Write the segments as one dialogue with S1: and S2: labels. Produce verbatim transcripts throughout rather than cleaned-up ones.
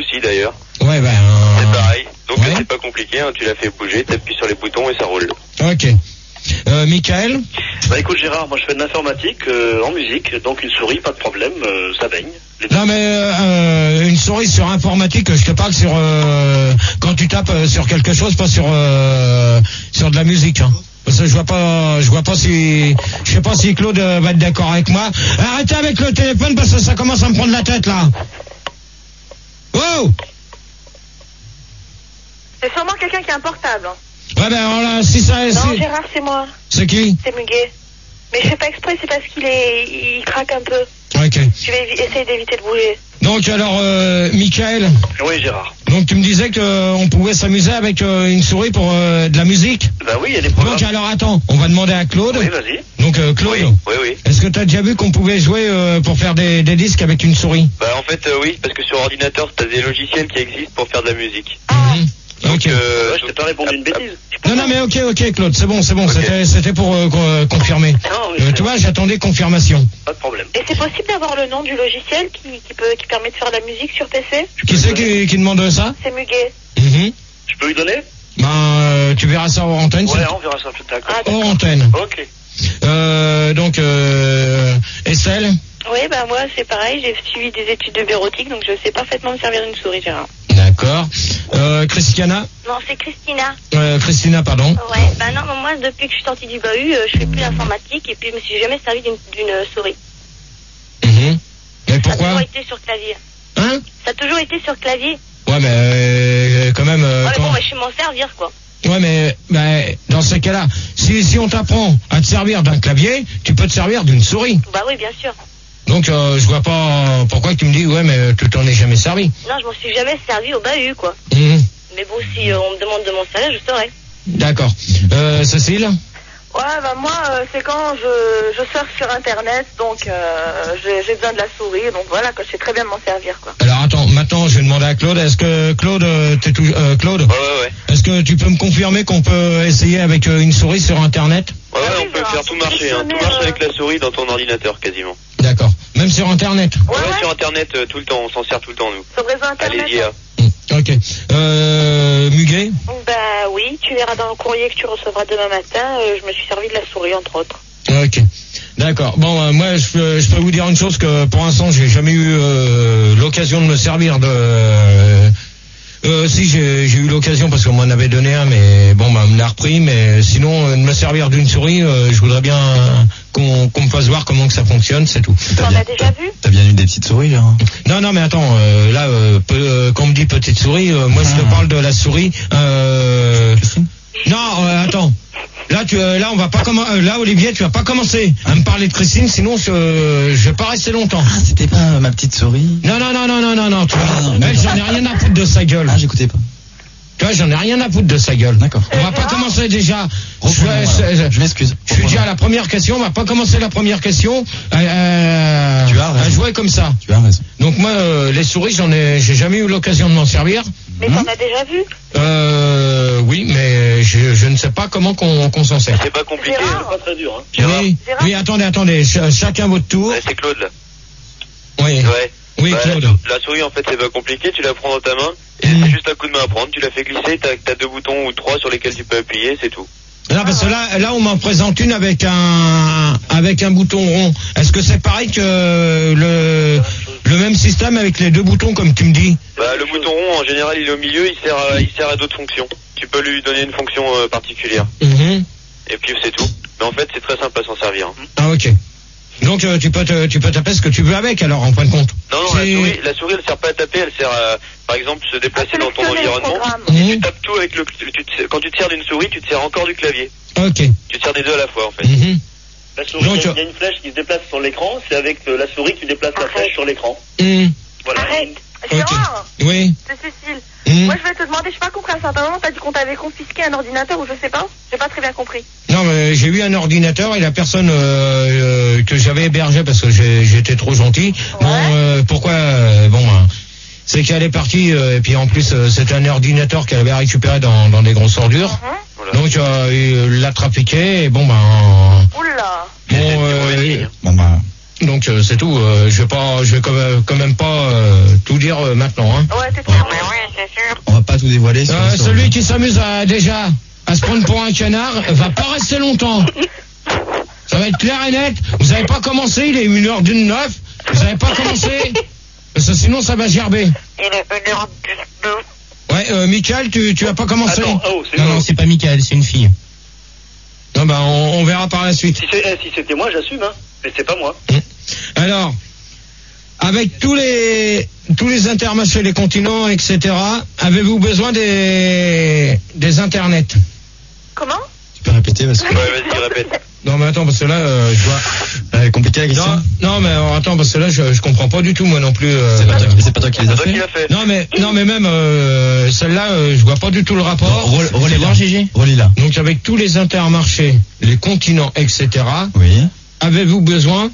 S1: aussi d'ailleurs.
S2: Ouais, ben.
S1: Euh... C'est pareil. Donc
S2: ouais.
S1: c'est pas compliqué, hein. Tu la fais bouger, t'appuies sur les boutons et ça roule.
S2: Ok. Euh, Michael ?
S3: Bah écoute Gérard, moi je fais de l'informatique euh, en musique, donc une souris, pas de problème, euh, ça baigne.
S2: Non mais euh, une souris sur informatique, je te parle sur euh, quand tu tapes sur quelque chose, pas sur euh, sur de la musique. Hein. Parce que je vois pas, je vois pas si, je sais pas si Claude va être d'accord avec moi. Arrêtez avec le téléphone parce que ça commence à me prendre la tête là. Wow.
S4: C'est sûrement quelqu'un qui a un portable. Hein.
S2: Ouais ben alors là, si ça est...
S4: Non Gérard, c'est moi.
S2: C'est qui ?
S4: C'est Muguet. Mais je fais pas exprès, c'est parce qu'il est, il craque un peu.
S2: Ok.
S4: Je vais essayer d'éviter de bouger.
S2: Donc alors, euh, Michael ?
S3: Oui Gérard.
S2: Donc tu me disais que euh, on pouvait s'amuser avec euh, une souris pour euh, de la musique ?
S3: Bah oui, il y a des programmes.
S2: Donc alors attends, on va demander à Claude.
S3: Oui, vas-y.
S2: Donc euh, Claude,
S1: Oui, oui, oui.
S2: Est-ce que tu as déjà vu qu'on pouvait jouer euh, pour faire des, des disques avec une souris ?
S1: Bah en fait euh, oui, parce que sur ordinateur, t'as des logiciels qui existent pour faire de la musique.
S4: Ah.
S2: Mmh.
S1: Donc,
S2: Ok.
S1: euh,
S3: Ouais, je t'ai pas répondu une bêtise.
S2: Non, non, mais ok, ok, Claude, c'est bon, c'est bon,
S1: Ok.
S2: c'était, c'était pour euh, con- confirmer.
S3: Non, mais
S2: Euh,
S3: c'est-
S2: tu vois, j'attendais confirmation.
S3: Pas de problème.
S4: Et c'est possible d'avoir le nom du logiciel qui, qui, peut, qui permet de faire de la musique sur P C ?
S2: Qui c'est qui, qui demande ça ?
S4: C'est Muguet.
S2: Mhm.
S3: Je peux lui donner?
S2: Ben, euh, tu verras ça hors antenne.
S3: Ouais,
S2: c'est-
S3: on verra ça plus tard.
S4: Ah,
S2: Hors antenne.
S3: Ok.
S2: Euh, donc, euh, Estelle ?
S4: Oui, bah moi c'est pareil, j'ai suivi des études de bureautique, donc je sais parfaitement me servir d'une souris, Gérard.
S2: D'accord. Euh, Christiana ?
S5: Non, c'est Christina.
S2: Euh, Christina, pardon.
S5: Ouais, bah non, moi, depuis que je suis sortie du bahut, euh, je fais plus l'informatique et puis je me suis jamais servi d'une d'une souris.
S2: Mhm. Mais
S5: Ça a
S2: pourquoi ?
S5: toujours été sur clavier.
S2: Hein ?
S5: Ça a toujours été sur clavier.
S2: Ouais, mais euh, quand même... euh,
S5: Ouais, mais
S2: quand-
S5: bon, bah, je sais m'en servir, quoi.
S2: Ouais, mais bah, dans ces cas-là, si, si on t'apprend à te servir d'un clavier, tu peux te servir d'une souris.
S5: Bah oui, bien sûr.
S2: Donc, euh, je vois pas pourquoi tu me dis, ouais, mais tu t'en es jamais servi.
S5: Non, je m'en suis jamais servi au bahut, quoi.
S2: Mhm.
S5: Mais bon, si euh, on me demande de m'en servir, je saurais.
S2: D'accord. Euh, Cécile ?
S4: Ouais, bah moi, euh, c'est quand je, je surfe sur Internet, donc euh, j'ai, j'ai besoin de la souris, donc voilà, que je sais très bien m'en servir, quoi.
S2: Alors, attends, maintenant, je vais demander à Claude. Est-ce que, Claude, euh, t'es tout, euh, Claude,
S1: Ouais, ouais, ouais.
S2: est-ce que tu peux me confirmer qu'on peut essayer avec euh, une souris sur Internet ?
S1: Ouais, ouais,
S4: Ah oui,
S1: on peut
S4: Gérard,
S1: faire tout
S4: faut
S1: marcher, hein. Tout
S4: questionner,
S1: marche
S4: euh,
S1: avec la souris dans ton ordinateur, quasiment.
S2: D'accord. Même sur Internet ?
S4: Ouais,
S1: Ouais,
S4: ouais,
S1: sur internet, euh, tout le temps, on s'en sert tout le temps, nous.
S4: sur le réseau Internet.
S1: Allez-y, hein.
S2: Mhm. Ok. Euh, Muguet ?
S4: Bah oui, tu verras dans le courrier que tu recevras demain matin, euh, je me suis servi de la souris, entre autres.
S2: Ok, d'accord. Bon, euh, moi, je peux, je peux vous dire une chose que pour l'instant, j'ai jamais eu euh, l'occasion de me servir de. Euh, euh, si j'ai, j'ai eu l'occasion parce qu'on m'en avait donné un, mais bon, bah, on me l'a repris. Mais sinon, euh, de me servir d'une souris, euh, je voudrais bien euh, qu'on, qu'on me fasse voir comment que ça fonctionne, c'est tout.
S4: T'en as déjà vu?
S6: T'as bien eu des petites souris, là, hein?
S2: Non, non, mais attends, euh, là, euh, peu, euh, quand on me dit petite souris, euh, moi, je te parle de la souris. Euh, non, euh, attends. Là, tu, euh, là, on va pas comment, euh, là, Olivier, tu vas pas commencer à me parler de Christine, sinon je, je vais pas rester longtemps.
S6: Ah, c'était pas euh, ma petite souris?
S2: Non, non, non, non, non, non, non, tu vois,
S6: Ah, non,
S2: elle,
S6: d'accord.
S2: j'en ai rien à foutre de sa gueule.
S6: Ah, j'écoutais pas.
S2: Tu vois, j'en ai rien à foutre de sa gueule.
S6: D'accord.
S2: On va pas commencer déjà. Je,
S6: Reprenons,
S2: vais-
S6: alors.
S2: c'est-
S6: Je m'excuse.
S2: je suis déjà à
S6: Reprenons.
S2: la première question, on va pas commencer la première question euh, euh,
S6: Tu as raison.
S2: à jouer comme ça.
S6: Tu as raison.
S2: Donc moi, euh, les souris, j'en ai, j'ai jamais eu l'occasion de m'en servir.
S4: Mais t'en as déjà vu?
S2: Euh, oui, mais je, je ne sais pas comment qu'on, qu'on s'en sert.
S1: C'est pas compliqué.
S4: Gérard.
S3: C'est pas très dur, hein.
S1: Gérard.
S2: Oui,
S4: Gérard.
S2: oui, attendez, attendez, ch- chacun votre tour.
S1: Ouais, c'est Claude, là.
S2: Oui,
S1: Ouais.
S2: oui,
S1: Bah,
S2: Claude.
S1: La, la souris, en fait, c'est pas compliqué. Tu la prends dans ta main. Et
S2: Mm.
S1: c'est juste un coup de main à prendre. Tu la fais glisser. T'as, t'as deux boutons ou trois sur lesquels tu peux appuyer. C'est tout.
S2: Non, parce que là, là, on m'en présente une avec un, avec un bouton rond. Est-ce que c'est pareil que le, le même système avec les deux boutons, comme tu me dis?
S1: Bah, le bouton rond, en général, il est au milieu. Il sert à, il sert à d'autres fonctions. Tu peux lui donner une fonction euh, particulière.
S2: Mhm.
S1: Et puis, c'est tout. Mais en fait, c'est très simple à s'en servir. hein.
S2: Ah, ok. Donc, euh, tu peux te, tu peux taper ce que tu veux avec, alors, en fin de compte.
S1: Non, non, la
S2: C'est-
S1: souris, la souris, elle sert pas à taper. Elle sert à, par exemple, se déplacer dans ton
S4: Sélectionner le
S1: environnement.
S4: programme.
S1: Et
S2: Mhm.
S1: tu tapes tout avec le, tu te- quand tu te sers d'une souris, tu te sers encore du clavier.
S2: Ok.
S1: Tu te sers des deux à la fois, en fait.
S2: Mhm.
S3: La souris,
S2: Donc,
S3: il y a-
S2: tu-
S3: il y a une flèche qui se déplace sur l'écran, c'est avec euh, la souris que tu déplaces la
S4: Arrête.
S3: flèche sur l'écran.
S2: Mhm.
S3: Voilà.
S4: Arrête.
S2: Ok.
S4: Gérard,
S2: Oui.
S4: c'est Cécile.
S2: Mhm.
S4: Moi, je vais te demander, je sais pas compris à un certain moment, t'as dit qu'on t'avait confisqué un ordinateur ou je sais pas. J'ai pas très bien compris.
S2: Non, mais j'ai eu un ordinateur et la personne euh, euh, que j'avais hébergée parce que j'ai, j'étais trop gentil. Bon,
S4: Ouais.
S2: euh, pourquoi euh, Bon, ben, c'est qu'elle est partie euh, et puis en plus euh, c'était un ordinateur qu'elle avait récupéré dans, dans des grosses ordures.
S4: Mhm.
S1: Voilà.
S2: Donc euh, il l'a trafiqué et bon ben
S4: Oula.
S2: bon
S1: C'est une
S2: euh,
S1: mauvaise ligne.
S6: Bon, bah.
S2: donc euh, c'est tout. Euh, je vais pas, je vais quand même, quand même pas euh, tout dire euh, maintenant. Hein.
S4: Ouais, t'es trop gentil.
S5: sûr.
S6: On va pas tout dévoiler. sur
S2: Euh,
S6: la
S2: celui
S6: souris.
S2: qui s'amuse à, déjà à se prendre pour un canard va pas rester longtemps. Ça va être clair et net. Vous avez pas commencé, il est une heure d'une neuf. Vous avez pas commencé. Parce que sinon ça va gerber.
S5: Il est une heure dix-neuf.
S2: Ouais, euh, Michael, tu, tu as pas commencé.
S3: Attends, oh, c'est
S7: Non,
S3: moi.
S7: non, c'est pas Michael, c'est une fille.
S2: Non, bah, on, on verra par la suite.
S3: Si, c'est- eh, si c'était moi, j'assume, hein. Mais c'est pas moi.
S2: Alors, avec tous les tous les intermarchés, les continents, et cetera, avez-vous besoin des des internets?
S4: Comment?
S6: Tu peux répéter parce que.
S1: Ouais, vas-y, répète.
S2: Non, mais attends, parce que là, euh, je vois.
S6: Elle est compliquée la question.
S2: Non, non, mais alors, attends, parce que là, je, je comprends pas du tout, moi non plus. euh,
S6: C'est pas, toi, c'est pas toi qui les
S1: C'est
S6: as
S1: toi qui
S6: fait.
S1: l'as fait.
S2: Non, mais non, mais même euh, celle-là, euh, je vois pas du tout le rapport.
S6: Re-
S7: Vous voulez voir, Gégé?
S6: Relis-la.
S2: Donc, avec tous les intermarchés, les continents, et cetera,
S6: Oui.
S2: avez-vous besoin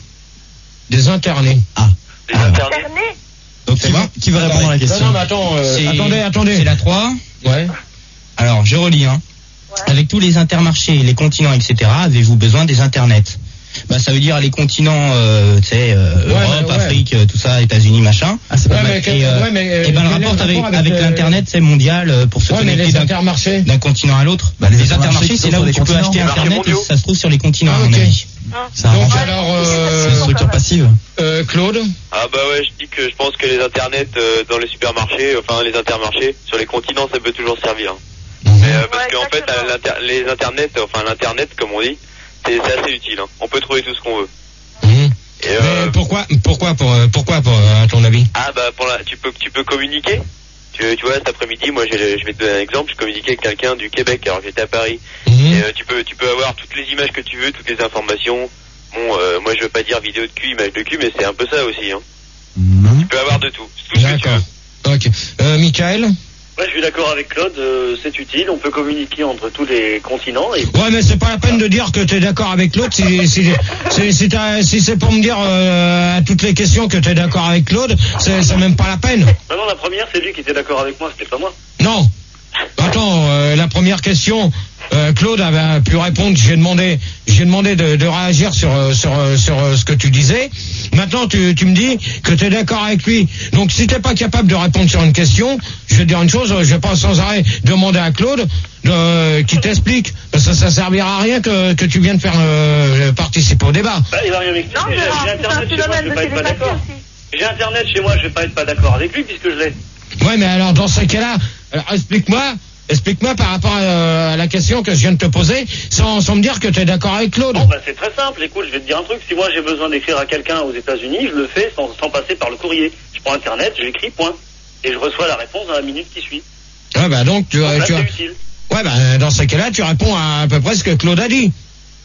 S2: des internets?
S6: Ah.
S1: Les
S6: Alors.
S1: internets.
S4: Internet?
S6: Donc qui va, qui va répondre à la
S2: Non,
S6: question?
S2: non, mais attends, euh,
S7: C'est-
S2: attendez, attendez.
S7: C'est la trois.
S2: Ouais.
S7: Alors, je relis, hein.
S4: Ouais.
S7: Avec tous les intermarchés, les continents, et cetera, avez-vous besoin des internets? Bah, ça veut dire les continents, euh, tu sais, euh,
S2: Ouais,
S7: Europe,
S2: mais ouais.
S7: Afrique, euh, tout ça, États-Unis, machin.
S6: Ah, c'est pas
S2: Ouais,
S6: mal.
S2: mais quel-
S7: et, euh,
S2: ouais, mais, euh,
S7: et ben le
S2: quel est
S7: rapport avec,
S2: avec,
S7: avec
S2: euh,
S7: l'internet, c'est mondial euh, pour se
S2: Ouais, mais
S7: connecter
S2: les
S7: d'un
S2: intermarchés.
S7: d'un continent à l'autre.
S6: Bah, les
S7: les
S6: intermarchés
S7: intermarchés,
S6: qui
S7: c'est
S6: sont
S7: là
S6: sur
S7: où
S6: les
S7: tu peux
S6: continents.
S7: acheter
S1: Les marchés
S7: internet et
S1: mondiaux.
S7: ça se trouve sur les continents,
S2: Ah,
S7: à mon
S2: ok.
S7: avis.
S6: C'est un
S2: Donc
S6: rempart.
S2: alors,
S6: C'est
S2: euh,
S6: une structure passive.
S2: euh, Claude,
S1: Ah bah ouais, je dis que je pense que les internets euh, dans les supermarchés, enfin les intermarchés, sur les continents, ça peut toujours servir. hein. Mais, euh, parce
S4: Ouais,
S1: qu'en fait,
S4: exactement.
S1: à l'inter- les internets, enfin l'internet, comme on dit, c'est c'est assez utile. hein. On peut trouver tout ce qu'on veut.
S2: Mhm.
S1: Et, euh,
S2: mais pourquoi, pourquoi, pour, euh, pourquoi, pour, euh, à ton avis?
S1: ah bah pour la, tu peux tu peux communiquer. Tu, tu vois, cet après-midi, moi j'ai- je vais te donner un exemple. Je communiquais avec quelqu'un du Québec alors que j'étais à Paris.
S2: Mhm.
S1: Et euh, tu peux tu peux avoir toutes les images que tu veux, toutes les informations. Bon, euh, moi je veux pas dire vidéo de cul, image de cul, mais c'est un peu ça aussi. Hein.
S6: Mhm.
S1: Tu peux avoir de tout, tout ce que tu
S2: D'accord.
S1: veux.
S2: Ok. Euh, Michael?
S3: Ouais, je suis d'accord avec Claude, euh, c'est utile, on peut communiquer entre tous les continents et
S2: Ouais, mais c'est pas la peine de dire que t'es d'accord avec l'autre. Si, si, si, si, t'as- si c'est pour me dire euh, à toutes les questions que t'es d'accord avec Claude, c'est c'est même pas la peine.
S3: non, non, la première, c'est lui qui était d'accord avec moi, c'était pas moi.
S2: Non. Attends, euh, la première question, euh, Claude avait pu répondre. J'ai demandé, j'ai demandé de, de réagir sur euh, sur euh, sur euh, ce que tu disais. Maintenant, tu, tu me dis que tu es d'accord avec lui. Donc, si t'es pas capable de répondre sur une question, je vais te dire une chose. Je vais pas sans arrêt demander à Claude de, qui t'explique. Parce que ça servira à rien que que tu viennes faire euh, participer au débat.
S3: Bah, il va rien m'expliquer,
S4: Non,
S3: j'ai
S4: Gérard,
S3: j'ai
S4: c'est un
S3: internet chez moi, je
S4: phénomène
S3: vais
S4: de
S3: pas être pas
S4: télépathie
S3: d'accord.
S4: aussi.
S3: J'ai internet chez moi, je vais pas être pas d'accord avec lui puisque je l'ai.
S2: Ouais, mais alors dans ce cas-là, alors, explique-moi. Explique-moi par rapport à, à la question que je viens de te poser, sans, sans me dire que tu es d'accord avec Claude.
S3: Bon, bah, c'est très simple, écoute, je vais te dire un truc, si moi j'ai besoin d'écrire à quelqu'un aux États-Unis, je le fais sans, sans passer par le courrier. Je prends internet, j'écris, point. Et je reçois la réponse dans la minute qui suit.
S2: Ouais, bah donc tu,
S3: Donc là,
S2: tu
S3: c'est
S2: as-
S3: utile.
S2: ouais, bah dans ce cas-là, tu réponds à à peu près ce que Claude a dit.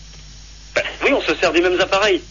S3: Bah, oui, on se sert des mêmes appareils.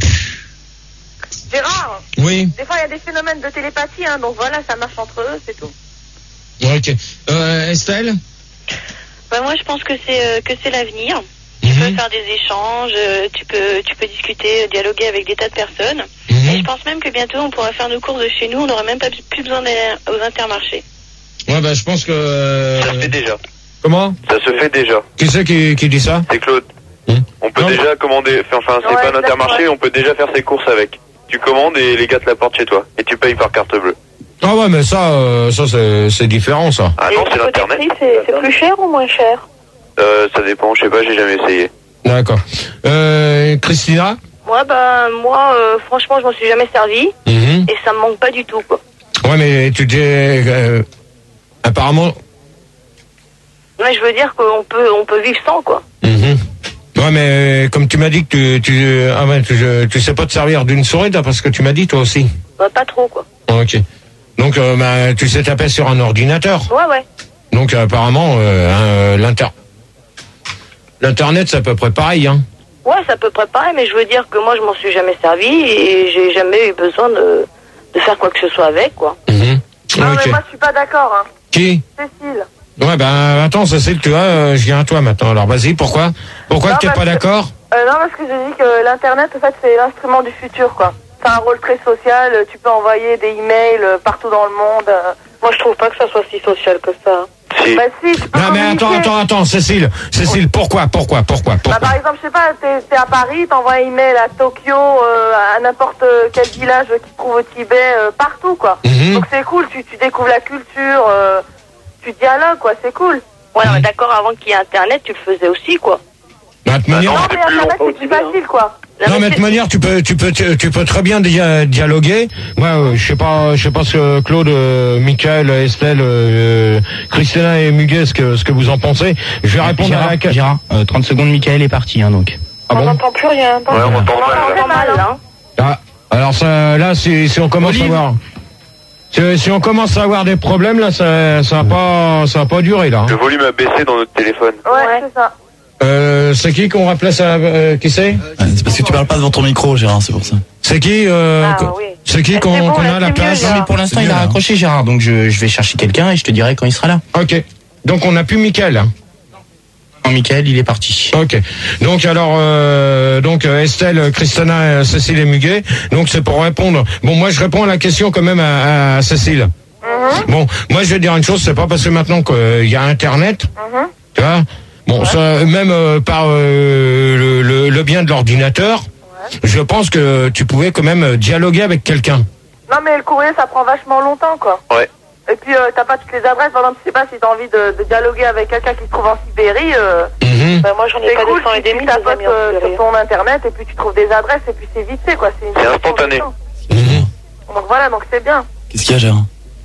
S4: Gérard,
S2: Oui.
S4: des fois il y a des phénomènes de télépathie, hein, donc voilà, ça marche entre eux, c'est tout.
S2: Ok. Euh, Estelle.
S5: Bah, moi, je pense que c'est euh, que c'est l'avenir. Tu
S2: Mhm.
S5: peux faire des échanges, euh, tu peux tu peux discuter, euh, dialoguer avec des tas de personnes.
S2: Mhm.
S5: Et je pense même que bientôt on pourra faire nos courses de chez nous, on n'aura même pas plus besoin d'aller aux intermarchés.
S2: Ouais, bah je pense que. euh,
S1: Ça se fait déjà.
S2: Comment?
S1: Ça se fait déjà.
S2: Qui c'est qui, qui dit ça?
S1: C'est Claude.
S2: Hum.
S1: On peut
S2: Non,
S1: déjà commander, enfin c'est
S4: Ouais,
S1: pas un intermarché,
S4: d'accord.
S1: on peut déjà faire ses courses avec. Tu commandes et les gars te l'apportent chez toi. Et tu payes par carte bleue.
S2: Ah ouais, mais ça, euh, ça c'est c'est différent, ça.
S1: Ah non, c'est l'internet.
S4: c'est plus cher ou moins cher?
S1: Euh, ça dépend, je sais pas, j'ai jamais essayé.
S2: D'accord. Euh, Christina.
S8: Ouais, bah, moi, euh, franchement, je m'en suis jamais servi.
S2: Mhm.
S8: Et ça me manque pas du tout, quoi.
S2: Ouais, mais tu dis. Euh, apparemment.
S8: Mais je veux dire qu'on peut, on peut vivre sans, quoi.
S2: Mhm. Ouais, mais comme tu m'as dit que tu, tu, ah ouais, tu, tu sais pas te servir d'une souris, parce que tu m'as dit toi aussi.
S8: Bah, pas trop, quoi.
S2: Ok. Donc, euh, bah, tu sais taper sur un ordinateur.
S8: Ouais, ouais.
S2: Donc, euh, apparemment, euh, hein, l'inter... l'internet, c'est à peu près pareil, hein.
S8: Ouais, c'est à peu près pareil, mais je veux dire que moi, je m'en suis jamais servi et j'ai jamais eu besoin de, de faire quoi que ce soit avec, quoi.
S2: Mhm.
S4: Non,
S2: Ok.
S4: mais moi je suis pas d'accord, hein.
S2: Qui?
S4: Cécile.
S2: Ouais, ben, attends, Cécile, tu vois, euh, je viens à toi maintenant. Alors, vas-y, pourquoi? Pourquoi
S4: Non,
S2: que t'es
S4: parce
S2: pas
S4: que-
S2: d'accord?
S4: Euh, non, parce que je dis que l'internet, en fait, c'est l'instrument du futur, quoi. C'est un rôle très social, tu peux envoyer des emails euh, partout dans le monde. euh.
S8: Moi, je trouve pas que ça soit si social que ça.
S1: Si, Si.
S4: Bah si, tu peux
S2: Non, mais attends,
S4: communiquer.
S2: attends, attends, Cécile. Cécile, pourquoi, pourquoi, pourquoi,
S4: Bah,
S2: pourquoi
S4: par exemple, je sais pas, t'es, t'es à Paris, t'envoies un email à Tokyo, euh, à n'importe quel village qui se trouve au Tibet, euh, partout, quoi.
S2: Mhm.
S4: Donc c'est cool, tu, tu découvres la culture, euh, tu dialogues, quoi, c'est cool.
S5: Ouais, on est d'accord, avant qu'il y ait Internet, tu le faisais aussi, quoi.
S2: Bah, de toute manière,
S4: Non,
S1: c'est
S4: mais
S1: plus
S4: Internet,
S1: long,
S4: c'est plus facile, quoi.
S2: non, mais de toute manière, tu peux, tu peux, tu, tu peux très bien dia- dialoguer. Moi, euh, je sais pas, je sais pas ce que Claude, euh, Michael, Estelle, euh, Christina et Muguet, ce que, ce que vous en pensez. Je vais répondre
S7: Gérard,
S2: à la.
S7: Gérard, euh, trente secondes, Michael est parti, hein, donc.
S2: Ah
S4: On
S2: bon?
S4: n'entend plus rien.
S1: Ouais, on entend
S4: On
S1: mal, là.
S4: entend mal, hein.
S2: Ah, alors ça, là, si, si on commence
S7: Olive.
S2: à voir, si, si on commence à avoir des problèmes, là, ça, ça va pas, ça va pas durer, là.
S1: Le volume a baissé dans notre téléphone.
S4: Ouais,
S5: Ouais.
S4: c'est ça.
S2: Euh, c'est qui qu'on rappelait ça, euh, qui c'est?
S6: Ouais, c'est parce que tu parles pas devant ton micro, Gérard, c'est pour ça.
S2: C'est qui, euh,
S4: Ah,
S2: co-
S4: oui.
S2: c'est qui
S4: C'est
S2: qu'on,
S4: bon,
S2: qu'on
S4: là,
S2: a à la
S4: c'est mieux,
S2: place?
S4: là.
S7: Non, mais pour l'instant,
S6: C'est
S7: il
S6: mieux,
S7: a
S6: là.
S7: raccroché, Gérard, donc je, je vais chercher quelqu'un et je te dirai quand il sera là.
S2: Ok. Donc on n'a plus Michael, hein.
S7: Non, Michael, il est parti.
S2: Ok. Donc alors, euh, donc euh, Estelle, Christina, euh, Cécile et Muguet. Donc c'est pour répondre. Bon, moi je réponds à la question quand même à, à Cécile. Bon, moi je vais dire une chose, c'est pas parce que maintenant qu'il y a Internet,
S4: Mhm.
S2: tu vois. Bon, ça, même euh, par euh, le, le, le bien de l'ordinateur, je pense que tu pouvais quand même dialoguer avec quelqu'un.
S4: Non, mais le courrier, ça prend vachement longtemps, quoi.
S1: Ouais.
S4: Et puis, euh, t'as pas toutes les adresses. Par exemple, je sais pas si t'as envie de, de dialoguer avec quelqu'un qui se trouve en Sibérie. Euh,
S2: Mhm.
S5: Bah, moi, j'en ai
S4: c'est
S5: pas
S4: cool,
S5: deux cents et
S4: tu,
S5: des
S4: tu
S5: mille, des
S4: tapotes
S5: amis en
S4: euh,
S5: Sibérie.
S4: sur ton internet et puis tu trouves des adresses et puis c'est vite fait, quoi. C'est, une
S1: C'est
S4: question
S1: instantané.
S4: de temps.
S2: Mhm.
S4: Donc voilà, donc c'est bien.
S6: Qu'est-ce qu'il y a, Gérard?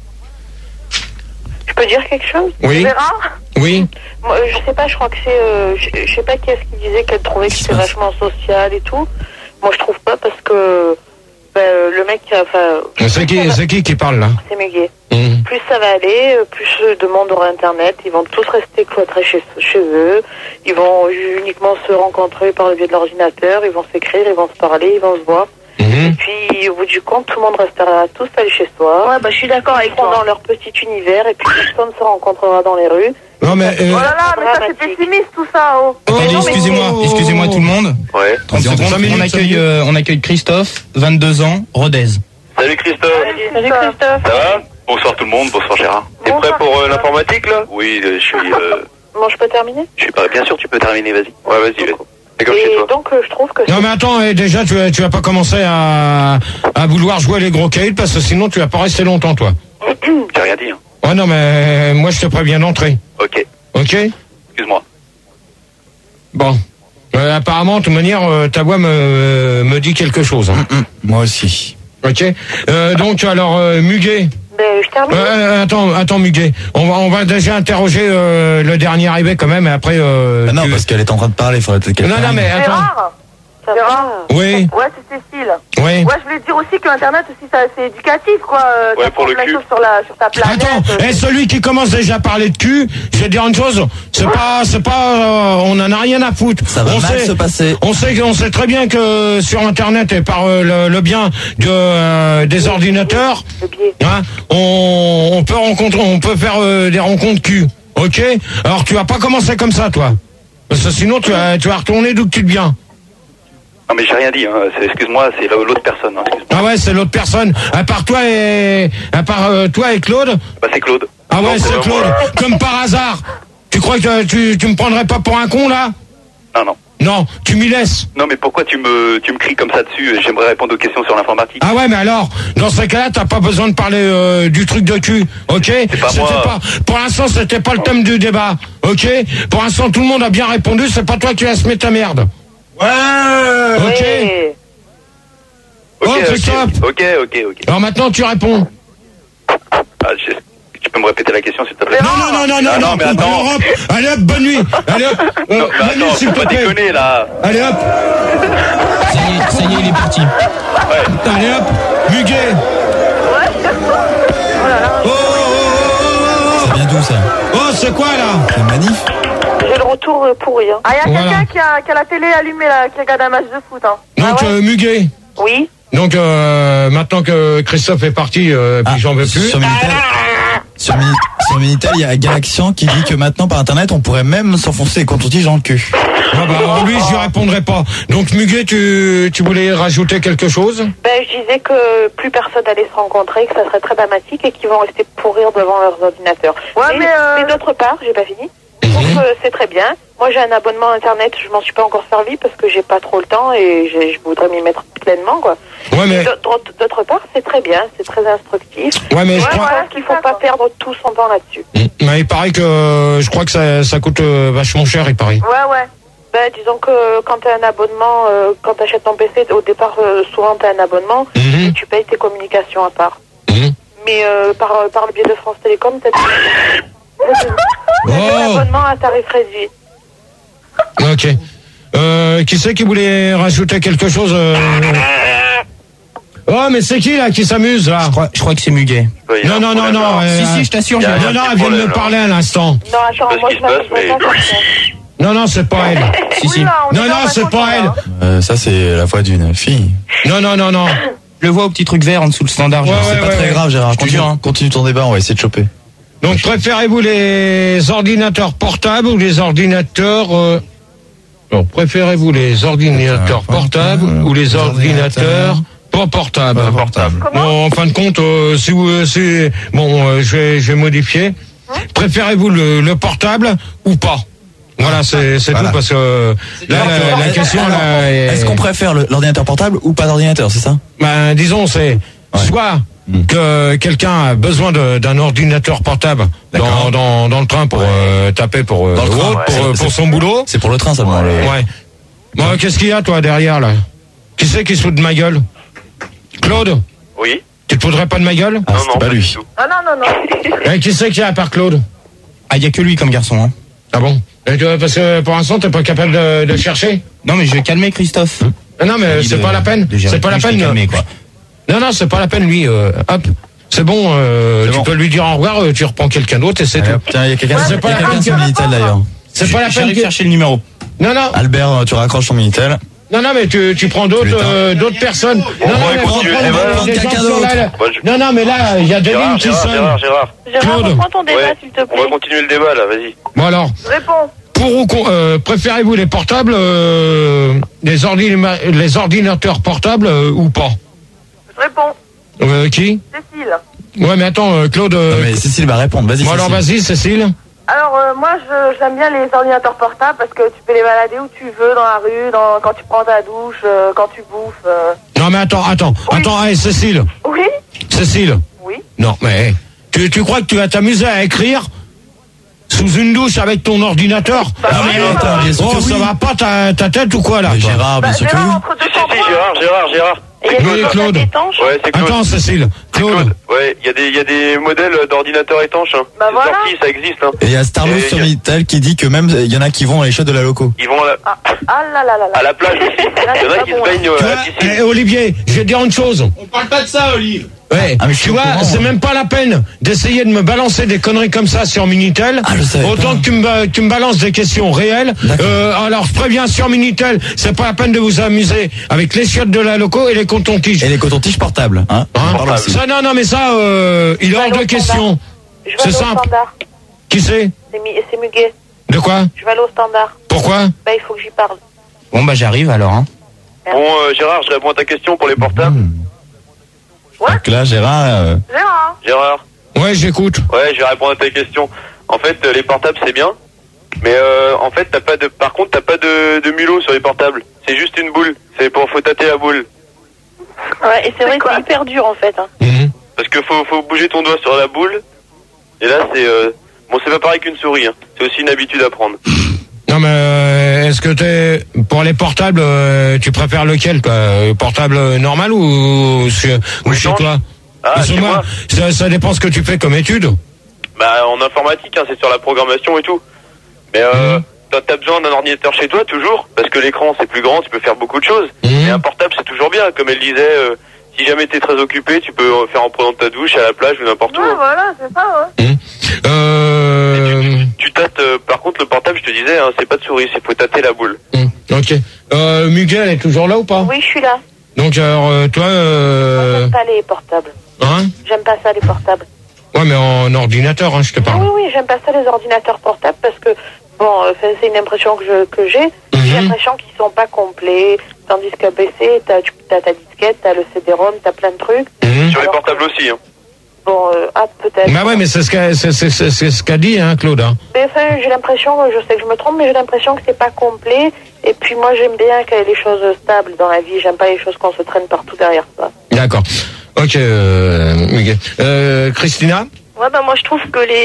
S5: Je peux dire quelque chose?
S4: Tu
S2: Oui,
S4: verras.
S2: oui.
S5: Moi, je sais pas, je crois que c'est... euh, je, je sais pas qui est-ce qui disait qu'elle trouvait que
S6: Qu'est-ce qui
S5: c'était
S6: se passe
S5: vachement social et tout. Moi, je trouve pas parce que... bah, euh, le mec, enfin...
S2: C'est qui, c'est qui qui parle là?
S5: C'est Muguet.
S2: Mhm.
S5: Plus ça va aller, euh, plus euh, de monde aura Internet. Ils vont tous rester cloîtrés chez, chez eux. Ils vont uniquement se rencontrer par le biais de l'ordinateur. Ils vont s'écrire, ils vont se parler, ils vont se voir. Et
S2: Mhm.
S5: puis, au bout du compte, tout le monde restera tous allés chez soi. Ouais, bah, je suis d'accord avec toi. Dans leur petit univers, et puis personne se rencontrera dans les rues.
S2: Non mais. euh,
S4: Oh là là, mais ça c'est
S5: dramatique.
S4: pessimiste tout ça, oh.
S7: Attendez,
S2: non, mais-
S7: excusez-moi, excusez-moi tout le monde.
S1: Ouais.
S7: trente
S6: Vas-y, on
S7: secondes,
S2: cinq minutes,
S7: on
S2: cinq
S7: accueille,
S2: minutes.
S7: euh, on accueille Christophe, vingt-deux ans, Rodez.
S1: Salut Christophe.
S5: Salut Christophe.
S1: Ça va? Bonsoir tout le monde, bonsoir Gérard. T'es prêt
S4: Bonsoir,
S1: pour euh,
S4: Christophe.
S1: l'informatique là? Oui, euh, je suis. Euh,
S5: Bon, je peux terminer?
S1: je suis pas. Bien sûr, tu peux terminer, vas-y. Ouais, vas-y, vas-y. C'est comme chez
S5: Et
S1: toi.
S5: donc, euh, je trouve que...
S2: Non mais attends, eh, déjà tu vas, tu vas pas commencer à, à vouloir jouer les gros caïds parce que sinon tu vas pas rester longtemps toi.
S1: J'ai rien dit. Hein.
S2: Ouais non mais moi je te préviens d'entrer.
S1: Ok.
S2: Ok?
S1: Excuse-moi.
S2: Bon. Euh, apparemment, de toute manière, euh, ta voix me, me dit quelque chose. Hein.
S6: Hum, Moi aussi.
S2: Ok. Euh, donc alors euh, Muguet.
S5: Ben, je termine.
S2: Euh, attends, attends Muguet. On va, on va déjà interroger euh, le dernier arrivé quand même. Et après. Euh,
S6: Ah non,
S2: tu-
S6: parce qu'elle est en train de parler, il faudrait peut-être qu'elle
S2: Non non
S6: termine.
S2: mais attends.
S4: Gérard.
S5: Ça
S4: Gérard.
S5: va.
S2: Oui.
S4: Ouais, c'est Cécile.
S2: Oui.
S4: Ouais, je voulais dire aussi que Internet aussi, ça, c'est éducatif, quoi. Euh,
S1: Ouais,
S4: ça
S1: pour
S4: prend
S1: le
S4: plein de
S1: cul.
S4: choses sur, la, sur ta planète.
S2: Attends,
S4: euh,
S2: et celui qui commence déjà à parler de cul, je vais te dire une chose, c'est pas, c'est pas, euh, on en a rien à foutre.
S6: Ça va
S2: on
S6: mal
S2: sait,
S6: se passer.
S2: On sait, on sait très bien que sur Internet et par euh, le, le bien de euh, des ordinateurs,
S5: Le biais.
S2: hein, on, on peut rencontrer, on peut faire euh, des rencontres cul. Ok. Alors tu vas pas commencer comme ça, toi, parce que sinon tu vas, tu vas retourner d'où que tu viens.
S1: Non mais j'ai rien dit. Hein. C'est- Excuse-moi, c'est la- l'autre personne. Hein. Excuse-moi.
S2: Ah ouais, c'est l'autre personne. À part toi et, à part euh, toi et Claude.
S1: Bah c'est Claude.
S2: Ah
S1: Non,
S2: ouais, c'est
S1: pas
S2: Claude.
S1: moi.
S2: Comme par hasard. Tu crois que tu, tu me prendrais pas pour un con, là?
S1: Non non.
S2: Non, tu m'y laisses.
S1: Non mais pourquoi tu me tu me cries comme ça dessus? J'aimerais répondre aux questions sur l'informatique.
S2: Ah ouais, mais alors, dans ces cas-là, t'as pas besoin de parler euh, du truc de cul, ok?
S1: pas
S2: C'était
S1: moi.
S2: pas, pour l'instant, c'était pas le thème du débat, ok? Pour l'instant, tout le monde a bien répondu, c'est pas toi qui vas se mettre ta merde. Ouais. Ok.
S5: Ouais.
S1: Ok,
S2: Oh,
S1: ok,
S2: Christophe.
S1: ok, ok, ok.
S2: Alors maintenant, tu réponds.
S1: Ah, je- Tu peux me répéter la question s'il te plaît?
S2: Non, non, non, non, non,
S1: Ah, non,
S2: non.
S1: mais attends.
S2: Alors, hop. Allez hop, bonne nuit. Allez hop. Euh,
S1: Non, mais
S2: bonne nuit,
S1: attends,
S2: s'il
S1: faut
S2: te
S1: pas
S2: plaît.
S1: déconner là.
S2: Allez hop.
S7: Ça y est, ça y est, il est parti.
S1: Ouais.
S2: Allez hop. Muguet. Oh, oh, oh,
S6: Ça vient d'où, ça?
S2: oh, oh, c'est quoi là?
S6: C'est une manif?
S5: J'ai le retour euh, pourri. Hein.
S4: Ah, il y a
S2: Voilà.
S4: quelqu'un qui a, qui a la télé allumée, là, qui regarde un match de foot, hein.
S2: Donc,
S5: Ah ouais
S2: euh, Muguet.
S5: Oui.
S2: Donc, euh, maintenant que Christophe est parti, euh, puis
S6: Ah,
S2: j'en veux plus.
S6: Sur Minitel? Sur, Mini- sur sur Minitel, il y a Galaxian qui dit que maintenant par internet on pourrait même s'enfoncer les coton-tiges dans le cul.
S2: Ah bah lui je répondrai pas. Donc Muguet, tu, tu voulais rajouter quelque chose?
S5: Ben, je disais que plus personne allait se rencontrer, que ça serait très dramatique et qu'ils vont rester pourrir devant leurs ordinateurs.
S4: Ouais,
S5: mais
S4: mais, euh...
S5: mais d'autre part, j'ai pas fini. Donc euh, c'est très bien. Moi j'ai un abonnement internet, je m'en suis pas encore servi parce que j'ai pas trop le temps et j'ai- je voudrais m'y mettre pleinement quoi.
S2: Ouais mais,
S5: Et d'autre d'autre part, c'est très bien, c'est très instructif.
S2: ouais, mais je
S5: Ouais,
S2: crois...
S5: voilà, qu'il faut pas perdre tout son temps là-dessus.
S2: Mais il paraît que euh, je crois que ça, ça coûte euh, vachement cher, il paraît.
S4: Ouais, ouais.
S5: Ben, disons que quand tu as un abonnement, euh, quand tu achètes ton P C, au départ, euh, souvent tu as un abonnement
S2: Mhm.
S5: et tu payes tes communications à part.
S2: Mhm.
S5: Mais euh, par, par le biais de France Télécom, tu as
S2: Oh,
S5: un abonnement à tarif réduit.
S2: ok. Euh, qui c'est qui voulait rajouter quelque chose euh... Oh, mais c'est qui là qui s'amuse là?
S7: Je crois, je crois que c'est Muguet.
S1: Ouais, il y a
S2: Non,
S1: un
S2: non, non,
S1: problème,
S2: non.
S1: là.
S2: euh,
S7: Si, si, je t'assure,
S1: y
S7: j'ai
S1: a-
S2: Non, non, elle vient de me parler à l'instant.
S5: Non,
S1: sais
S5: attends,
S1: pas
S5: moi
S1: ce
S5: je
S1: qui se passe,
S5: m'appelle pas
S1: mais-
S5: comme ça.
S2: Non, non, c'est pas elle.
S7: Si, si.
S4: Oula, on
S2: Non,
S4: est dans
S2: non,
S4: la
S2: c'est pas
S4: confiance,
S2: elle.
S4: hein.
S6: Euh, ça c'est la voix d'une fille.
S2: Non, non, non, non.
S7: Je le vois au petit truc vert en dessous le standard.
S2: Ouais,
S7: genre.
S2: ouais,
S6: C'est pas
S2: ouais,
S6: très
S2: ouais.
S6: grave Gérard,
S7: Je te
S6: continue,
S7: jure, hein.
S6: continue ton débat, on va essayer de choper.
S2: Donc, préférez-vous les ordinateurs portables ou les ordinateurs... Euh... Non, préférez-vous les ordinateurs portables ou les ordinateurs pas portables?
S6: Portable.
S2: Bon, en fin de compte, euh, si vous, euh, si, bon, euh, je vais, je vais modifier. Préférez-vous le, le portable ou pas? Voilà, c'est, c'est
S6: Voilà.
S2: tout parce que euh, là, la, la question, là, est-
S6: Est-ce qu'on préfère le- l'ordinateur portable ou pas d'ordinateur, c'est ça?
S2: ben, disons, c'est soit que quelqu'un a besoin de- d'un ordinateur portable dans,
S6: D'accord.
S2: dans, dans le train pour euh, taper pour, euh,
S6: Dans le train,
S2: autre,
S6: ouais.
S2: pour, euh,
S6: C'est-
S2: pour son boulot.
S6: C'est pour le train seulement. le-
S2: Ouais. Bon, qu'est-ce qu'il y a, toi, derrière, là? Qui c'est qui se fout de ma gueule? Claude?
S1: Oui.
S2: Tu te foudrais pas de ma gueule?
S6: Ah,
S1: Non,
S6: c'était
S1: non,
S6: pas
S1: pas
S6: lui.
S1: du tout.
S4: Ah non, non, non.
S2: Eh, qui c'est qui a à part Claude?
S7: Ah, il y a que lui comme garçon, hein.
S2: Ah bon? Et tu- parce que pour l'instant, t'es pas capable de, de chercher?
S7: Non, mais je vais calmer Christophe.
S2: Ah non, mais
S7: Il
S2: c'est
S7: de-
S2: pas la peine.
S7: de gérer
S2: C'est pas la
S7: plus, je
S2: peine.
S7: l'ai calmé, quoi.
S2: Non, non, c'est pas la peine, lui. euh, hop. C'est bon, euh,
S6: C'est
S2: tu
S6: bon.
S2: peux lui dire au revoir, euh, tu reprends quelqu'un d'autre et c'est
S6: Allez,
S2: tout.
S6: hop, tiens, il y a quelqu'un
S2: Ouais,
S6: il y
S2: c'est
S6: a
S2: pas la
S6: quelqu'un
S2: peine
S6: sur
S2: que-
S6: Minitel d'ailleurs.
S2: C'est pas la peine.
S7: J'arrive
S2: que-
S7: chercher le numéro.
S2: Non, non,
S6: Albert, euh, tu raccroches ton Minitel.
S2: non, non, mais tu, tu prends d'autres,
S6: Tu l'éteins.
S2: euh, d'autres personnes. Non, non,
S1: va
S2: mais faut
S1: continuer,
S2: prendre
S1: eh ben,
S2: des- des
S6: quelqu'un
S2: gens qui sont
S6: d'autre.
S2: là.
S1: Moi, je-
S2: Non, non, mais là, il y a des lignes
S1: Gérard,
S2: qui
S1: Gérard,
S2: sonnent.
S1: Gérard, Gérard.
S5: Gérard,
S2: Claude.
S5: reprends ton débat,
S1: Ouais.
S5: s'il te
S1: On
S5: plaît.
S1: va continuer le débat, là, vas-y.
S2: Bon alors,
S4: Réponds.
S2: pour ou con- euh, préférez-vous les portables, euh, les, ordina- les ordinateurs portables euh, ou pas?
S4: Réponds.
S2: euh, Qui?
S4: Cécile.
S2: Ouais, mais attends, euh, Claude. euh,
S6: Non, mais Cécile va répondre, vas-y.
S2: bon alors,
S6: Cécile.
S2: vas-y, Cécile.
S4: Alors, euh, moi, je- j'aime bien les ordinateurs portables parce que tu peux les balader où tu veux, dans la rue, dans, quand tu prends ta douche, euh, quand tu bouffes. euh.
S2: Non, mais attends, attends,
S4: Oui.
S2: attends, hey, Cécile,
S4: Oui,
S2: Cécile.
S4: oui.
S2: Non, mais hey, tu, tu crois que tu vas t'amuser à écrire sous une douche avec ton ordinateur?
S4: Bah,
S2: Ah,
S4: oui,
S2: mais,
S4: bah,
S6: attends, bien sûr
S2: oh,
S6: que
S2: ça
S6: oui.
S2: va pas ta, ta tête ou quoi là?
S6: Mais
S2: toi
S6: Gérard, bien
S4: Bah,
S6: sûr que
S4: Gérard,
S6: oui.
S4: entre deux
S1: Si, si,
S4: cents
S1: si,
S4: points.
S1: Gérard, Gérard, Gérard.
S5: Et il y a
S2: Oui,
S5: des
S2: Claude.
S5: étanches.
S1: Ouais, c'est Claude.
S2: Attends, Cécile, Claude.
S1: Claude. Ouais, il y a des, il y a des modèles d'ordinateurs étanches, hein.
S4: Bah,
S1: C'est
S4: voilà.
S1: sorti, ça existe, hein.
S6: Et il y a Starlos
S1: Et
S6: sur
S1: y a-
S6: Minitel qui dit que même il y en a qui vont à les chiottes de la loco.
S1: Ils vont à la,
S4: Ah, ah là là là là.
S1: à la plage aussi.
S4: Là,
S1: Il y en
S4: c'est
S1: a
S4: pas
S1: qui
S4: bon,
S1: se baignent euh,
S2: Tu
S1: à la
S2: vois,
S1: piscine.
S2: eh, Olivier, je vais te dire une chose.
S7: On parle pas de ça, Olive.
S2: Ouais,
S6: Ah, mais je suis
S2: tu
S6: au
S2: vois,
S6: courant,
S2: c'est
S6: hein.
S2: même pas la peine d'essayer de me balancer des conneries comme ça sur Minitel.
S6: Ah, je savais
S2: Autant
S6: pas.
S2: que tu me, ba- tu me balances des questions réelles.
S6: D'accord.
S2: Euh, alors, je préviens sur Minitel, c'est pas la peine de vous amuser avec les chiottes de la loco et les cotons-tiges.
S6: Et les cotons-tiges portables, hein.
S2: Hein
S6: On parle aussi.
S2: ça, non, non, mais ça, euh, il est
S5: Je vais
S2: hors
S5: aller
S2: de
S5: au
S2: question.
S5: Je vais
S2: C'est
S5: aller au
S2: simple.
S5: standard.
S2: Qui c'est?
S5: C'est mi- c'est Muguet.
S2: De quoi?
S5: Je vais aller au standard.
S2: Pourquoi?
S5: Bah, il faut que j'y parle.
S7: Bon, bah, j'arrive alors, hein.
S1: Bon, euh, Gérard, je réponds à ta question pour les portables.
S6: Donc là, Gérard, euh,
S4: Gérard.
S1: Gérard.
S2: Ouais, j'écoute.
S1: Ouais, je vais répondre à ta question. En fait, euh, les portables, c'est bien. Mais euh, en fait, t'as pas de. Par contre, t'as pas de, de mulot sur les portables. C'est juste une boule. C'est pour faut tâter la boule.
S5: Ouais, et c'est vrai que
S4: quoi
S5: c'est hyper dur en fait. Hein.
S2: Mhm.
S1: Parce que faut faut bouger ton doigt sur la boule. Et là, c'est euh, bon, c'est pas pareil qu'une souris. Hein. C'est aussi une habitude à prendre.
S2: Non, mais euh, est-ce que t'es pour les portables, euh, tu préfères lequel, quoi? Euh, Portable normal ou, sur- ou chez
S1: change.
S2: toi?
S1: Ah,
S2: Parce que
S1: chez
S2: moi,
S1: moi.
S2: ça, ça dépend ce que tu fais comme étude.
S1: Bah, en informatique, hein, c'est sur la programmation et tout. Mais euh,
S2: Mhm.
S1: t'as t'as besoin d'un ordinateur chez toi toujours, parce que l'écran c'est plus grand, tu peux faire beaucoup de choses.
S2: Mhm.
S1: Et un portable c'est toujours bien, comme elle disait. euh, si jamais t'es très occupé, tu peux euh, faire en prenant ta douche à la plage ou n'importe où.
S4: Ouais,
S1: hein.
S4: voilà, c'est ça, ouais.
S2: Euh...
S1: Tu tâtes. euh, par contre, le portable, je te disais, hein, c'est pas de souris, c'est faut tâter la boule.
S2: hum, Ok. Euh, Miguel est toujours là ou pas?
S5: Oui, je suis là.
S2: Donc alors euh, toi,
S5: Moi,
S2: euh...
S5: j'aime pas les portables.
S2: hein?
S5: J'aime pas ça, les portables.
S2: Ouais, mais en ordinateur, hein, je te parle.
S5: Oui, oui, j'aime pas ça les ordinateurs portables parce que, bon, euh, c'est une impression que je que j'ai.
S2: Mm-hmm.
S5: J'ai l'impression qu'ils sont pas complets. Tandis qu'à B C, t'as, t'as ta disquette, t'as le C D-ROM, t'as plein de trucs.
S2: Mm-hmm.
S1: Sur les portables aussi, hein.
S5: Bon, euh, ah, peut-être.
S2: Bah ouais, mais c'est ce qu'a, c'est, c'est, c'est, c'est ce qu'a dit, hein, Claude. Hein.
S5: Mais enfin, j'ai l'impression, je sais que je me trompe, mais j'ai l'impression que c'est pas complet. Et puis moi, j'aime bien qu'il y ait des choses stables dans la vie. J'aime pas les choses qu'on se traîne partout derrière ça.
S2: D'accord. Ok, euh, Miguel. Euh, Christina?
S8: Ouais, bah moi je trouve que les